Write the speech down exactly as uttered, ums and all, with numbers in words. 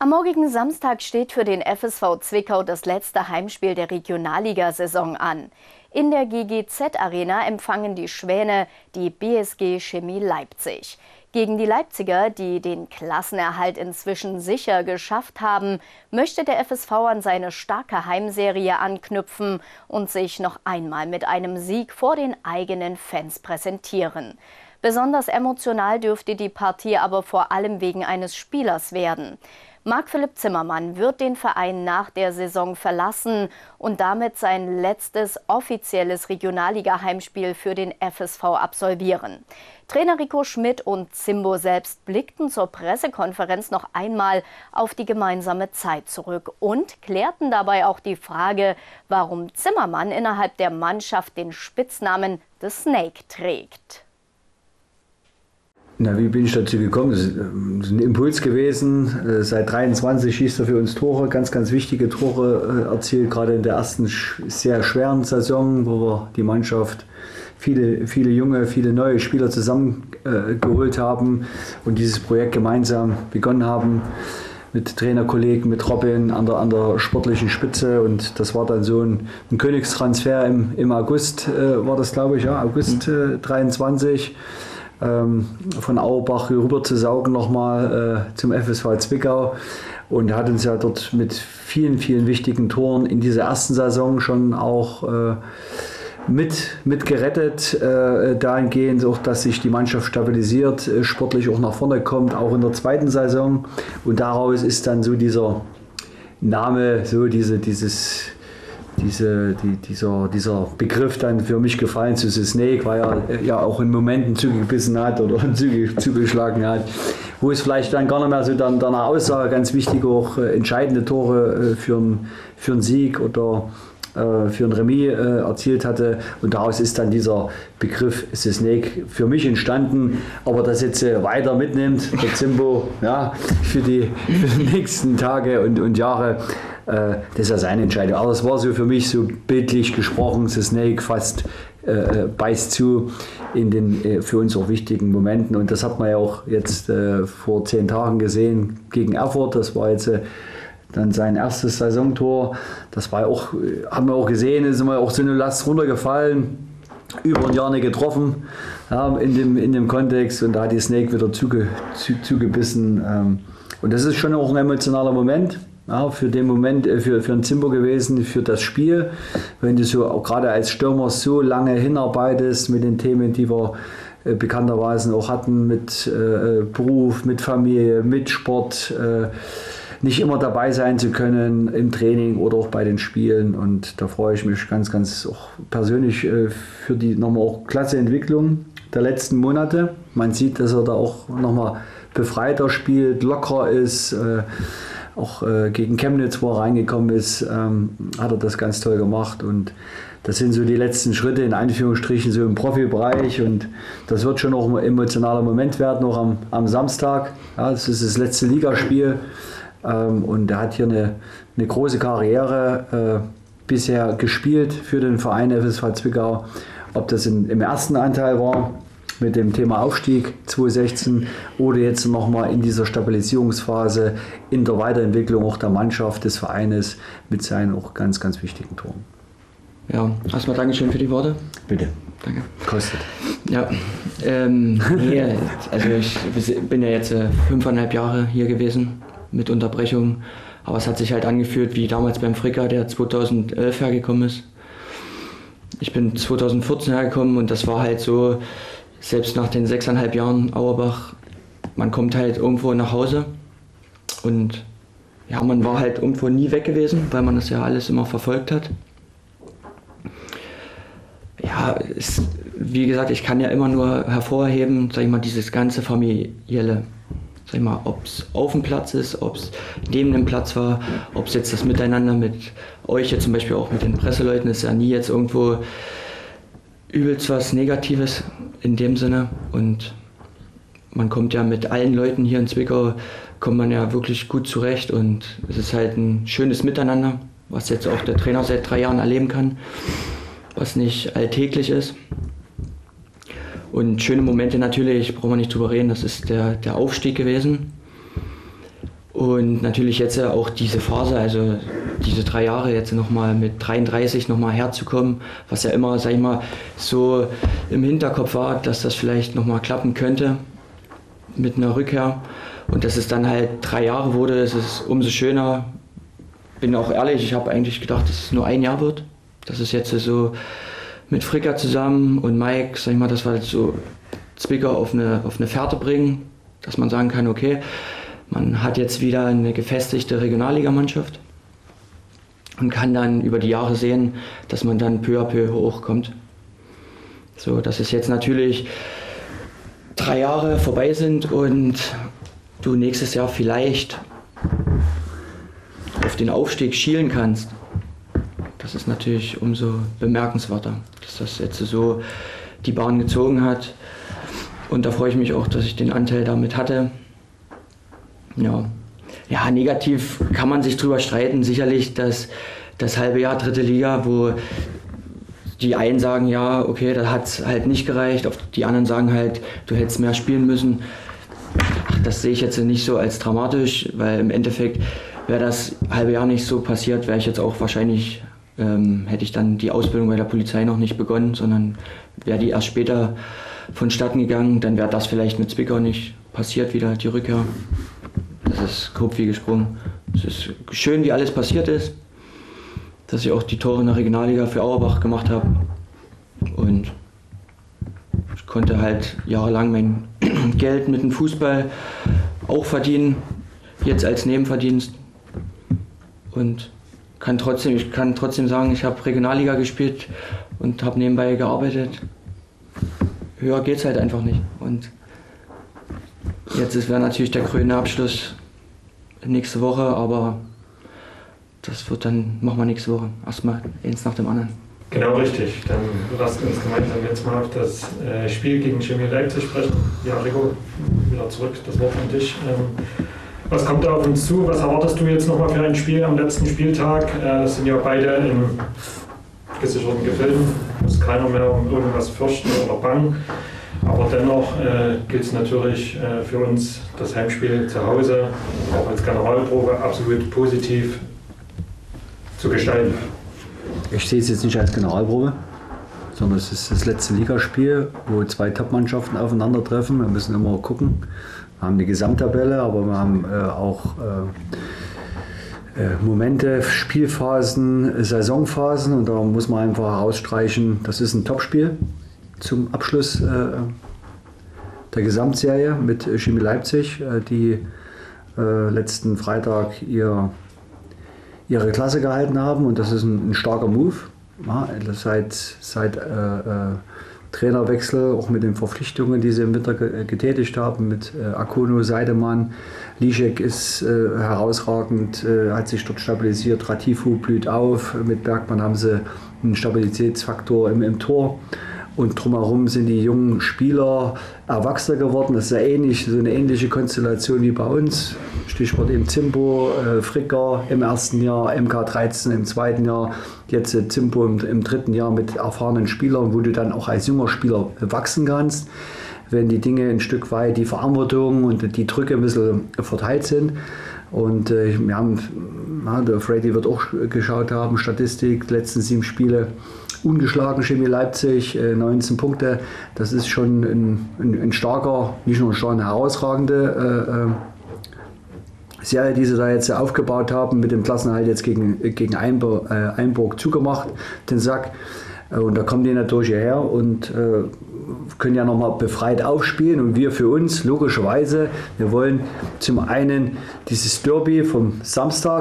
Am morgigen Samstag steht für den F S V Zwickau das letzte Heimspiel der Regionalligasaison an. In der G G Z-Arena empfangen die Schwäne die B S G Chemie Leipzig. Gegen die Leipziger, die den Klassenerhalt inzwischen sicher geschafft haben, möchte der F S V an seine starke Heimserie anknüpfen und sich noch einmal mit einem Sieg vor den eigenen Fans präsentieren. Besonders emotional dürfte die Partie aber vor allem wegen eines Spielers werden. Marc-Philipp Zimmermann wird den Verein nach der Saison verlassen und damit sein letztes offizielles Regionalliga-Heimspiel für den F S V absolvieren. Trainer Rico Schmidt und Zimbo selbst blickten zur Pressekonferenz noch einmal auf die gemeinsame Zeit zurück und klärten dabei auch die Frage, warum Zimmermann innerhalb der Mannschaft den Spitznamen The Snake trägt. Na, wie bin ich dazu gekommen? Das ist ein Impuls gewesen. Seit dreiundzwanzig schießt er für uns Tore, ganz, ganz wichtige Tore erzielt, gerade in der ersten sehr schweren Saison, wo wir die Mannschaft, viele, viele junge, viele neue Spieler zusammengeholt haben und dieses Projekt gemeinsam begonnen haben mit Trainerkollegen, mit Robin an der, an der sportlichen Spitze, und das war dann so ein, ein Königstransfer im, im August, äh, war das glaube ich, ja, August äh, dreiundzwanzig. Von Auerbach rüber zu saugen nochmal äh, zum F S V Zwickau, und er hat uns ja dort mit vielen, vielen wichtigen Toren in dieser ersten Saison schon auch äh, mit, mit gerettet, äh, dahingehend auch, dass sich die Mannschaft stabilisiert, äh, sportlich auch nach vorne kommt, auch in der zweiten Saison, und daraus ist dann so dieser Name, so diese, dieses Diese, die, dieser, dieser Begriff dann für mich gefallen zu The Snake, weil er ja auch in Momenten zugebissen hat oder zugeschlagen hat, wo es vielleicht dann gar nicht mehr so dann danach aussah. Ganz wichtig auch äh, entscheidende Tore äh, für einen für einen Sieg oder äh, für ein Remis äh, erzielt hatte, und daraus ist dann dieser Begriff The Snake für mich entstanden. Aber das jetzt äh, weiter mitnimmt, der Zimbo, ja, für die, für die nächsten Tage und, und Jahre, das ist ja seine Entscheidung. Aber es war so für mich so bildlich gesprochen, The Snake fast äh, beißt zu in den äh, für uns auch wichtigen Momenten. Und das hat man ja auch jetzt äh, vor zehn Tagen gesehen gegen Erfurt. Das war jetzt äh, dann sein erstes Saisontor. Das war auch, äh, haben wir auch gesehen, ist immer auch so eine Last runtergefallen. Über ein Jahr nicht getroffen, ja, in, dem, in dem Kontext. Und da hat die Snake wieder zuge, zu, zugebissen. Ähm, und das ist schon auch ein emotionaler Moment. Ja, für den Moment, für, für einen Zimbo gewesen, für das Spiel. Wenn du so auch gerade als Stürmer so lange hinarbeitest mit den Themen, die wir äh, bekannterweise auch hatten, mit äh, Beruf, mit Familie, mit Sport, äh, nicht immer dabei sein zu können im Training oder auch bei den Spielen. Und da freue ich mich ganz, ganz auch persönlich äh, für die nochmal auch klasse Entwicklung der letzten Monate. Man sieht, dass er da auch nochmal befreiter spielt, lockerer ist. Äh, Auch äh, gegen Chemnitz, wo er reingekommen ist, ähm, hat er das ganz toll gemacht. Und das sind so die letzten Schritte in Anführungsstrichen so im Profibereich. Und das wird schon auch ein emotionaler Moment werden, auch am, am Samstag. Ja, das ist das letzte Ligaspiel. Ähm, und er hat hier eine, eine große Karriere äh, bisher gespielt für den Verein F S V Zwickau. Ob das in, im ersten Anteil war, mit dem Thema Aufstieg zweitausendsechzehn, oder jetzt nochmal in dieser Stabilisierungsphase, in der Weiterentwicklung auch der Mannschaft, des Vereines mit seinen auch ganz, ganz wichtigen Toren. Ja, erstmal Dankeschön für die Worte. Bitte. Danke. Kostet. Ja, ähm, nee, also ich bin ja jetzt äh, fünfeinhalb Jahre hier gewesen mit Unterbrechung, aber es hat sich halt angefühlt wie damals beim Fricker, der zweitausendelf hergekommen ist. Ich bin zweitausendvierzehn hergekommen, und das war halt so, selbst nach den sechseinhalb Jahren Auerbach, man kommt halt irgendwo nach Hause, und ja, man war halt irgendwo nie weg gewesen, weil man das ja alles immer verfolgt hat. Ja, es, wie gesagt, ich kann ja immer nur hervorheben, sag ich mal, dieses ganze familielle, sag ich mal, ob es auf dem Platz ist, ob es neben dem Platz war, ob es jetzt das Miteinander mit euch jetzt zum Beispiel auch mit den Presseleuten, ist ja nie jetzt irgendwo übelst was Negatives in dem Sinne, und man kommt ja mit allen Leuten hier in Zwickau, kommt man ja wirklich gut zurecht, und es ist halt ein schönes Miteinander, was jetzt auch der Trainer seit drei Jahren erleben kann, was nicht alltäglich ist. Und schöne Momente natürlich, brauchen wir nicht drüber reden, das ist der, der Aufstieg gewesen. Und natürlich jetzt auch diese Phase, also diese drei Jahre jetzt nochmal mit dreiunddreißig nochmal herzukommen, was ja immer, sag ich mal, so im Hinterkopf war, dass das vielleicht nochmal klappen könnte mit einer Rückkehr. Und dass es dann halt drei Jahre wurde, ist es umso schöner. Bin auch ehrlich, ich habe eigentlich gedacht, dass es nur ein Jahr wird. Das ist jetzt so mit Fricker zusammen und Mike, sag ich mal, dass wir halt so Zwickau auf eine, auf eine Fährte bringen, dass man sagen kann, okay, man hat jetzt wieder eine gefestigte Regionalligamannschaft und kann dann über die Jahre sehen, dass man dann peu à peu hochkommt. So, dass es jetzt natürlich drei Jahre vorbei sind und du nächstes Jahr vielleicht auf den Aufstieg schielen kannst. Das ist natürlich umso bemerkenswerter, dass das jetzt so die Bahn gezogen hat. Und da freue ich mich auch, dass ich den Anteil damit hatte. Ja, ja, negativ kann man sich drüber streiten. Sicherlich das, das halbe Jahr dritte Liga, wo die einen sagen, ja, okay, da hat es halt nicht gereicht. Die anderen sagen halt, du hättest mehr spielen müssen. Ach, das sehe ich jetzt nicht so als dramatisch, weil im Endeffekt wäre das halbe Jahr nicht so passiert, wäre ich jetzt auch wahrscheinlich, ähm, hätte ich dann die Ausbildung bei der Polizei noch nicht begonnen, sondern wäre die erst später vonstatten gegangen. Dann wäre das vielleicht mit Zwickau nicht passiert, wieder die Rückkehr. Das ist grob wie gesprungen. Es ist schön, wie alles passiert ist, dass ich auch die Tore in der Regionalliga für Auerbach gemacht habe. Und ich konnte halt jahrelang mein Geld mit dem Fußball auch verdienen, jetzt als Nebenverdienst. Und kann trotzdem, ich kann trotzdem sagen, ich habe Regionalliga gespielt und habe nebenbei gearbeitet. Höher geht es halt einfach nicht. Und jetzt wäre natürlich der krönende Abschluss nächste Woche, aber das wird dann, machen wir nächste Woche. Erstmal eins nach dem anderen. Genau richtig. Dann lasst uns gemeinsam jetzt mal auf das äh, Spiel gegen Chemie Leipzig sprechen. Ja, Rico, wieder zurück, das Wort an dich. Ähm, was kommt da auf uns zu? Was erwartest du jetzt nochmal für ein Spiel am letzten Spieltag? Äh, das sind ja beide im gesicherten Gefilden. Muss keiner mehr um irgendwas fürchten oder bangen. Aber dennoch äh, gilt es natürlich äh, für uns, das Heimspiel zu Hause, auch als Generalprobe, absolut positiv zu gestalten. Ich sehe es jetzt nicht als Generalprobe, sondern es ist das letzte Ligaspiel, wo zwei Top-Mannschaften aufeinandertreffen. Wir müssen immer gucken. Wir haben die Gesamttabelle, aber wir haben äh, auch äh, äh, Momente, Spielphasen, Saisonphasen und da muss man einfach herausstreichen, das ist ein Topspiel zum Abschluss äh, der Gesamtserie mit Chemie Leipzig, äh, die äh, letzten Freitag ihr, ihre Klasse gehalten haben und das ist ein, ein starker Move. Ja, seit seit äh, äh, Trainerwechsel, auch mit den Verpflichtungen, die sie im Winter ge getätigt haben, mit äh, Akono, Seidemann, Lischek ist äh, herausragend, äh, hat sich dort stabilisiert, Ratifu blüht auf, mit Bergmann haben sie einen Stabilitätsfaktor im, im Tor. Und drumherum sind die jungen Spieler erwachsener geworden. Das ist ja ähnlich, so eine ähnliche Konstellation wie bei uns. Stichwort eben Zimbo, äh, Fricker im ersten Jahr, M K dreizehn im zweiten Jahr, jetzt äh, Zimbo im, im dritten Jahr mit erfahrenen Spielern, wo du dann auch als junger Spieler wachsen kannst, wenn die Dinge ein Stück weit, die Verantwortung und die Drücke ein bisschen verteilt sind. Und äh, wir haben, ja, der Freddy wird auch geschaut haben, Statistik, die letzten sieben Spiele ungeschlagen, Chemie Leipzig, äh, neunzehn Punkte. Das ist schon ein, ein, ein starker, nicht nur ein starker, eine herausragende äh, Serie, die sie da jetzt aufgebaut haben, mit dem Klassenerhalt jetzt gegen, gegen Einburg, äh, Einburg zugemacht, den Sack. Äh, und da kommen die natürlich hierher und äh, können ja nochmal befreit aufspielen und wir für uns logischerweise, wir wollen zum einen dieses Derby vom Samstag